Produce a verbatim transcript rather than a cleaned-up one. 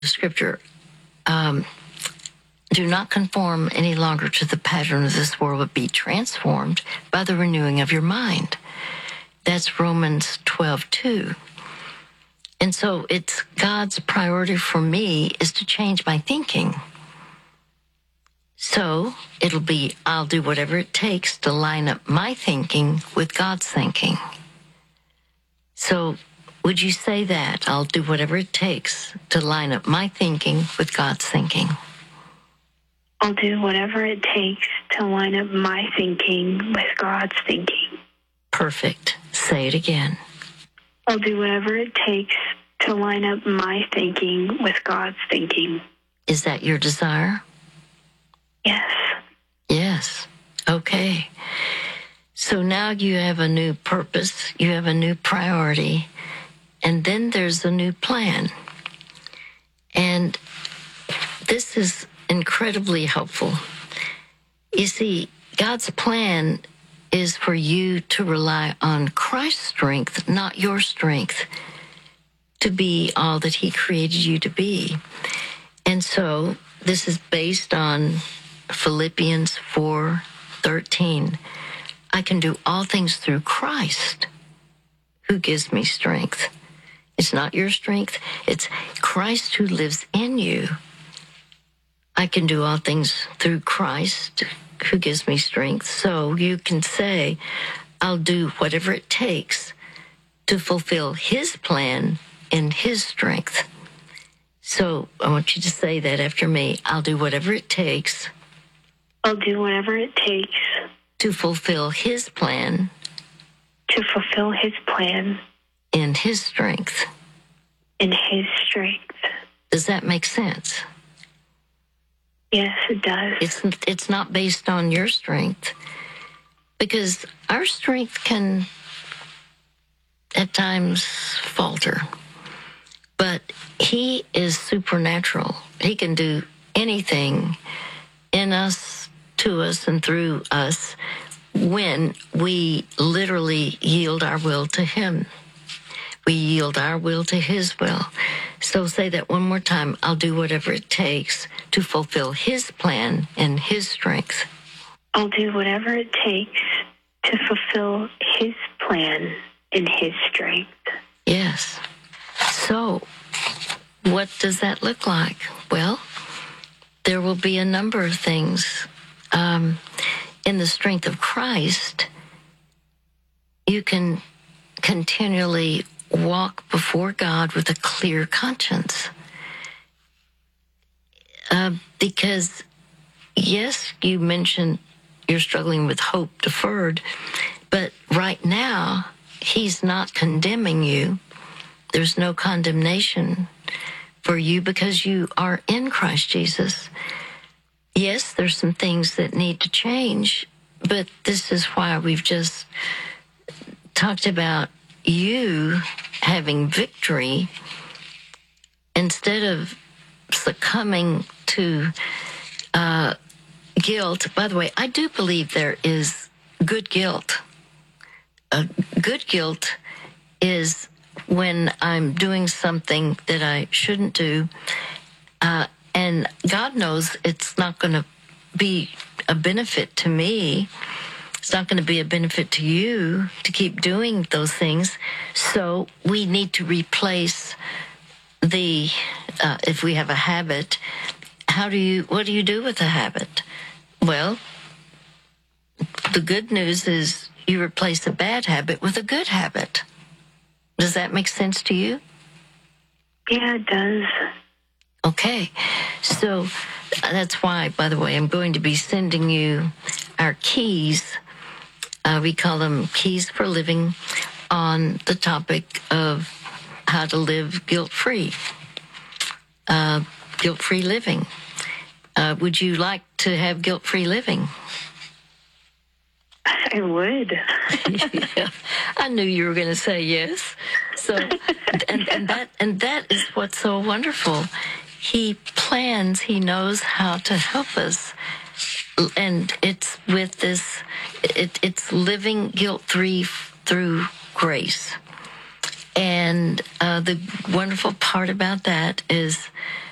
Scripture, um, do not conform any longer to the pattern of this world, but be transformed by the renewing of your mind. That's Romans twelve two. And so it's God's priority for me is to change my thinking. So it'll be, I'll do whatever it takes to line up my thinking with God's thinking. So would you say that? I'll do whatever it takes to line up my thinking with God's thinking. I'll do whatever it takes to line up my thinking with God's thinking. Perfect. Say it again. I'll do whatever it takes to line up my thinking with God's thinking. Is that your desire? Yes. Yes. Okay. So now you have a new purpose, you have a new priority, and then there's a new plan. And this is incredibly helpful. You see, God's plan is for you to rely on Christ's strength, not your strength, to be all that he created you to be. And so this is based on Philippians four thirteen. I can do all things through Christ who gives me strength. It's not your strength. It's Christ who lives in you. I can do all things through Christ who gives me strength. So you can say, I'll do whatever it takes to fulfill his plan in his strength. So I want you to say that after me. I'll do whatever it takes. I'll do whatever it takes to fulfill his plan. To fulfill his plan. In his strength. In his strength. Does that make sense? Yes, it does. It's, it's not based on your strength. Because our strength can at times falter. But he is supernatural. He can do anything in us, to us, and through us when we literally yield our will to him. We yield our will to his will. So say that one more time. I'll do whatever it takes to fulfill his plan and his strength. I'll do whatever it takes to fulfill his plan in his strength. Yes. So what does that look like? Well, there will be a number of things. Um, in the strength of Christ, you can continually walk before God with a clear conscience. Uh, because, yes, you mentioned you're struggling with hope deferred, but right now, he's not condemning you. There's no condemnation for you because you are in Christ Jesus. Yes, there's some things that need to change, but this is why we've just talked about you having victory instead of succumbing to uh, guilt. By the way, I do believe there is good guilt. Uh, good guilt is when I'm doing something that I shouldn't do, uh, and God knows it's not going to be a benefit to me. It's not going to be a benefit to you to keep doing those things. So we need to replace the, uh, if we have a habit, how do you, what do you do with a habit? Well, the good news is you replace a bad habit with a good habit. Does that make sense to you? Yeah, it does. Okay. So that's why, by the way, I'm going to be sending you our keys. Uh, we call them Keys for Living, on the topic of how to live guilt-free, uh, guilt-free living. Uh, would you like to have guilt-free living? I would. Yeah, I knew you were going to say yes. So, and, and that and that is what's so wonderful. He plans. He knows how to help us, and it's with this. It, it's living guilt-free through grace. And uh, the wonderful part about that is